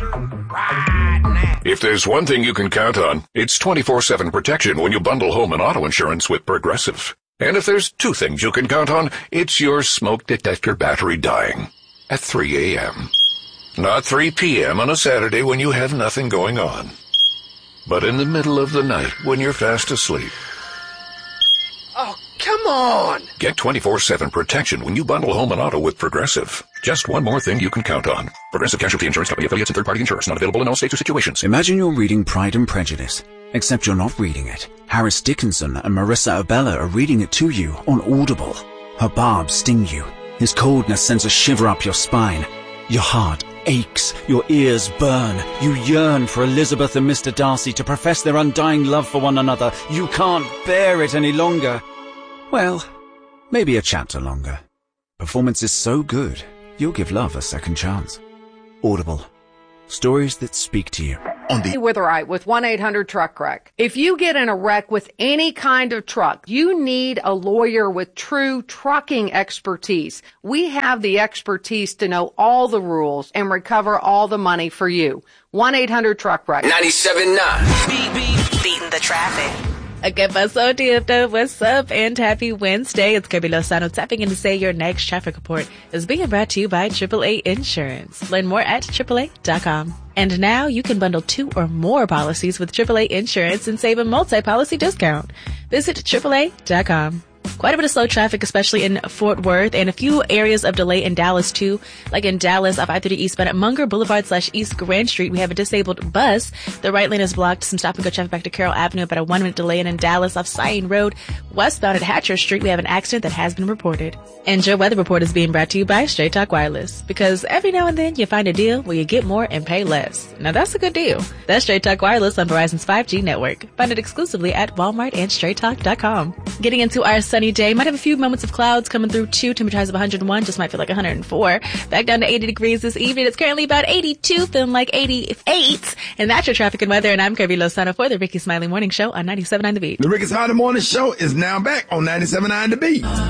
Right now. If there's one thing you can count on, it's 24/7 protection when you bundle home and auto insurance with Progressive. And if there's two things you can count on, it's your smoke detector battery dying at 3 a.m. Not 3 p.m. on a Saturday when you have nothing going on, but in the middle of the night when you're fast asleep. Oh, come on! Get 24/7 protection when you bundle home and auto with Progressive. Just one more thing you can count on. Progressive Casualty Insurance Company, affiliates, and third-party insurers. Not available in all states or situations. Imagine you're reading Pride and Prejudice, except you're not reading it. Harris Dickinson and Marissa Abella are reading it to you on Audible. Her barbs sting you. His coldness sends a shiver up your spine. Your heart aches. Your ears burn. You yearn for Elizabeth and Mr. Darcy to profess their undying love for one another. You can't bear it any longer. Well, maybe a chapter longer. Performance is so good, you'll give love a second chance. Audible. Stories that speak to you. Witherite with 1-800-TRUCK-WRECK. If you get in a wreck with any kind of truck, you need a lawyer with true trucking expertise. We have the expertise to know all the rules and recover all the money for you. 1-800-TRUCK-WRECK. 97.9. Beating the traffic. Okay, paso tiempo. What's up? And happy Wednesday. It's Kirby Lozano tapping in to say your next traffic report is being brought to you by AAA Insurance. Learn more at AAA.com. And now you can bundle 2 or more policies with AAA Insurance and save a multi-policy discount. Visit AAA.com. Quite a bit of slow traffic, especially in Fort Worth, and a few areas of delay in Dallas, too. Like in Dallas, off I-30 eastbound at Munger Boulevard / East Grand Street, we have a disabled bus. The right lane is blocked. Some stop and go traffic back to Carroll Avenue, about a 1-minute delay. And in Dallas, off Scion Road, westbound at Hatcher Street, we have an accident that has been reported. And your weather report is being brought to you by Straight Talk Wireless. Because every now and then, you find a deal where you get more and pay less. Now, that's a good deal. That's Straight Talk Wireless on Verizon's 5G network. Find it exclusively at Walmart and StraightTalk.com. Getting into our sunny day, might have a few moments of clouds coming through too. Temperature highs of 101, just might feel like 104. Back down to 80 degrees this evening. It's currently about 82, feeling like 88. And that's your traffic and weather. And I'm Kirby Lozano for the Ricky Smiley Morning Show on 97.9 The Beat. The Ricky Smiley Morning Show is now back on 97.9 The Beat.